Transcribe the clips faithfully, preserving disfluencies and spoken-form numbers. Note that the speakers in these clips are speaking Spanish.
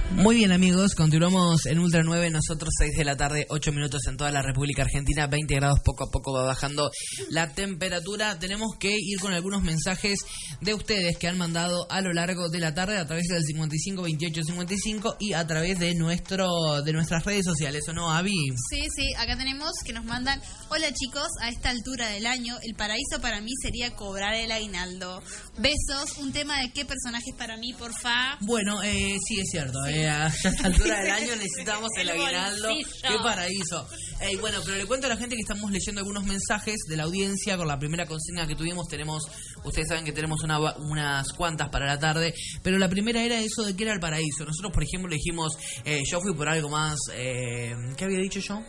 Muy bien, amigos, continuamos en Ultra nueve, nosotros seis de la tarde, ocho minutos en toda la República Argentina, veinte grados, poco a poco va bajando la temperatura. Tenemos que ir con algunos mensajes de ustedes que han mandado a lo largo de la tarde a través del cincuenta y cinco veintiocho cincuenta y cinco y a través de nuestro de nuestras redes sociales, ¿o no, Avi? Sí, sí, acá tenemos que nos mandan: hola chicos, a esta altura del año, el paraíso para mí sería cobrar el aguinaldo. Besos, un tema de qué personajes para mí, porfa. Bueno, eh, sí, es cierto, sí. eh, a esta altura del año necesitamos el, el aguinaldo. Bolsillo. Qué paraíso. Eh, bueno, pero le cuento a la gente que estamos leyendo algunos mensajes de la audiencia con la primera consigna que tuvimos. Tenemos, ustedes saben que tenemos una, unas cuantas para la tarde, pero la primera era eso de qué era el paraíso. Nosotros, por ejemplo, dijimos, eh, yo fui por algo más, eh, ¿qué había dicho yo?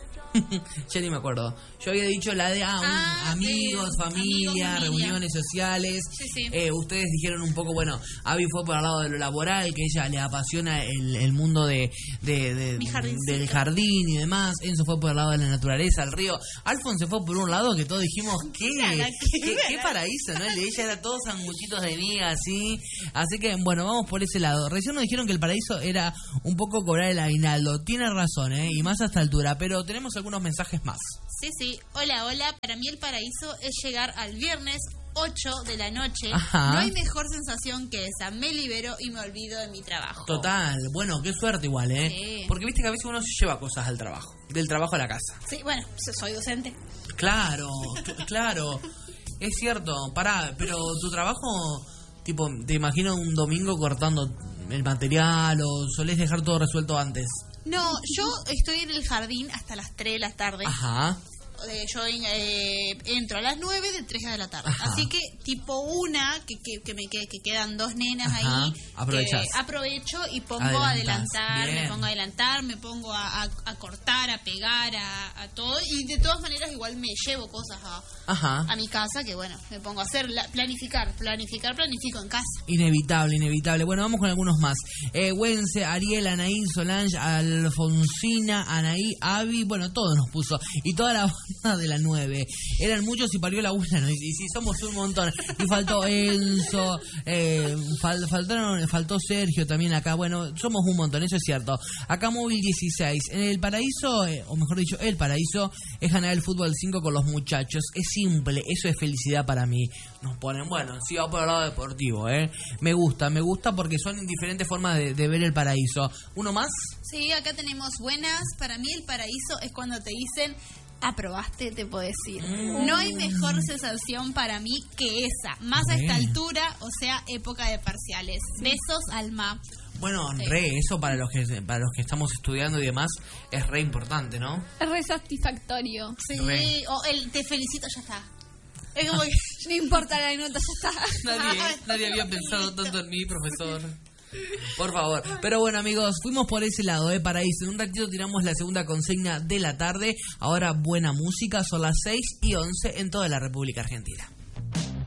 Ya ni me acuerdo. Yo había dicho la de ah, un, ah, amigos, sí, familia, amigos, reuniones sociales. Sí, sí. Eh, ustedes dijeron un poco, bueno, Abby fue por el lado de lo laboral, que ella le apasiona el, el mundo de, de, de del jardín y demás. Enzo fue por el lado de la naturaleza, el río. Alfonso fue por un lado que todos dijimos, ¿qué? ¿Qué, qué, qué paraíso, ¿no? El de ella era todos sanguchitos de miga, así. Así que, bueno, vamos por ese lado. Recién nos dijeron que el paraíso era un poco cobrar el aguinaldo. Tiene razón, ¿eh? Y más a esta altura, pero tenemos algunos mensajes más. Sí, sí. Hola, hola. Para mí el paraíso es llegar al viernes ocho de la noche. Ajá. No hay mejor sensación que esa. Me libero y me olvido de mi trabajo. Total. Bueno, qué suerte igual, ¿eh? Sí. Porque viste que a veces uno se lleva cosas al trabajo. Del trabajo a la casa. Sí, bueno, soy docente. Claro, claro. Es cierto. Pará, pero tu trabajo, tipo, te imagino un domingo cortando el material o solés dejar todo resuelto antes. No, yo estoy en el jardín hasta las tres de la tarde. Ajá. Eh, yo eh, entro a las nueve de tres de la tarde. Ajá. Así que tipo una, que, que, que me que, que quedan dos nenas. Ajá. Ahí. Aprovechás. Que aprovecho y pongo Adelantás. a adelantar, Bien. me pongo a adelantar, me pongo a, a, a cortar, a pegar, a, a todo. Y de todas maneras igual me llevo cosas a, Ajá. a mi casa, que bueno, me pongo a hacer, la, planificar, planificar, planifico en casa. Inevitable, inevitable. Bueno, vamos con algunos más. Eh, Wense, Ariel, Anaí, Solange, Alfonsina, Anaí, Avi, bueno, todo nos puso. Y toda la banda de la nueve. Eran muchos y parió la una, ¿no? Y sí, somos un montón. Y faltó Enzo, eh, fal, faltaron, faltó Sergio también acá. Bueno, somos un montón, eso es cierto. Acá Móvil dieciséis. En el paraíso, eh, o mejor dicho, el paraíso es ganar el fútbol cinco con los muchachos. Es simple, eso es felicidad para mí. Nos ponen, bueno, sí va por el lado deportivo, ¿eh? Me gusta, me gusta porque son diferentes formas de, de ver el paraíso. ¿Uno más? Sí, acá tenemos buenas. Para mí el paraíso es cuando te dicen: aprobaste, te puedo decir. Mm. No hay mejor sensación para mí que esa. Más a esta altura, o sea, época de parciales. Besos, Alma. Bueno, sí. re, eso para los que para los que estamos estudiando y demás es re importante, ¿no? Es re satisfactorio. Sí, re. O el te felicito, ya está. Es como que no importa la nota, ya está. Nadie, nadie había pensado tanto en mí, profesor. Por favor. Pero bueno, amigos, fuimos por ese lado, ¿eh? Paraíso. En un ratito tiramos la segunda consigna de la tarde. Ahora buena música, son las seis y once en toda la República Argentina.